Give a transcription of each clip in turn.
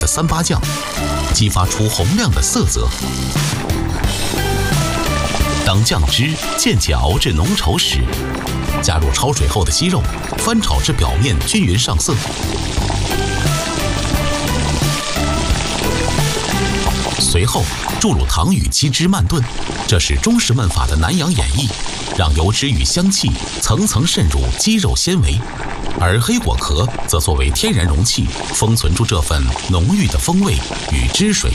的三八酱，激发出红亮的色泽。当酱汁渐渐熬至浓稠时，加入焯水后的鸡肉，翻炒至表面均匀上色。随后注入糖与鸡汁慢炖，这是中式焖法的南洋演绎，让油脂与香气层层渗入鸡肉纤维。而黑果壳则作为天然容器，封存住这份浓郁的风味与汁水。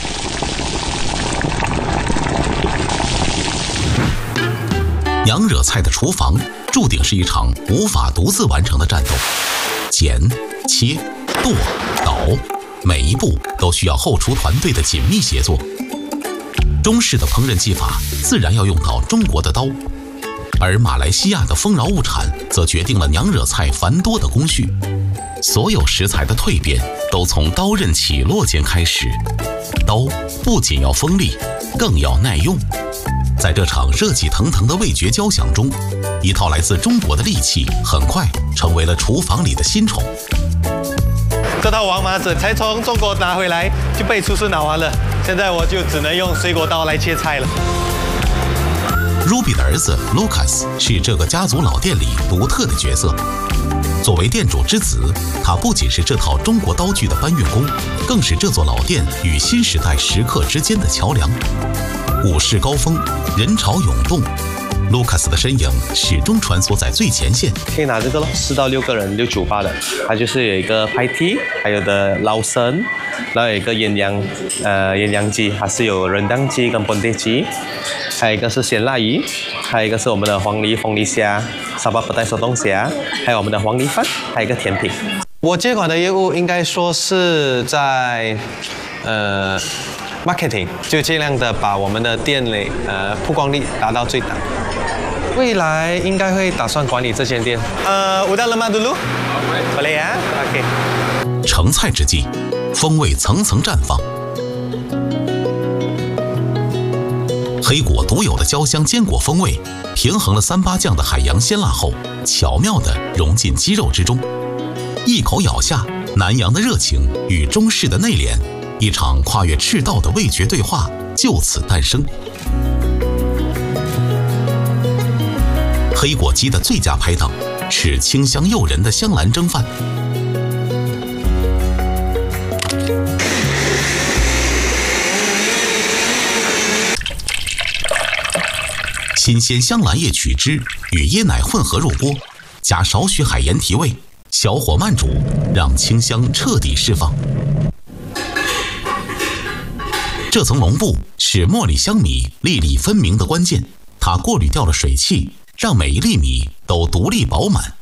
娘惹菜的厨房注定是一场无法独自完成的战斗，剪、切、剁、捣，每一步都需要后厨团队的紧密协作。中式的烹饪技法自然要用到中国的刀，而马来西亚的丰饶物产则决定了娘惹菜繁多的工序。所有食材的蜕变都从刀刃起落间开始，刀不仅要锋利，更要耐用。在这场热气腾腾的味觉交响中，一套来自中国的利器很快成为了厨房里的新宠。 这套王麻子才从中国拿回来就被厨师拿完了，现在我就只能用水果刀来切菜了。 Ruby 的儿子 Lucas 是这个家族老店里独特的角色。作为店主之子，他不仅是这套中国刀具的搬运工，更是这座老店与新时代食客之间的桥梁。午市高峰，人潮涌动，Lucas 的身影始终穿梭在最前线。 可以拿这个咯，4到6个人698的，它就是有一个派蒂，还有的捞生，然后有一个鸳鸯鸡，它是有人当鸡跟本地鸡，还有一个是鲜辣鱼，还有一个是我们的黄梨凤梨虾、沙巴布袋手动虾，还有我们的黄梨饭，还有一个甜品。我接管的业务应该说是在marketing， 就尽量的把我们的店里曝光率达到最大。未来应该会打算管理这间店。udah lama dulu? Boleh ya? OK。 成菜之际，风味层层绽放。黑果独有的焦香坚果风味，平衡了三八酱的海洋鲜辣后，巧妙地融进鸡肉之中。一口咬下，南洋的热情与中式的内敛，一场跨越赤道的味觉对话就此诞生。黑果鸡的最佳拍档是清香诱人的香兰蒸饭。新鲜香兰叶取汁与椰奶混合入锅，加少许海盐提味，小火慢煮，让清香彻底释放。这层笼布是茉莉香米粒粒分明的关键，它过滤掉了水汽，让每一粒米都独立饱满。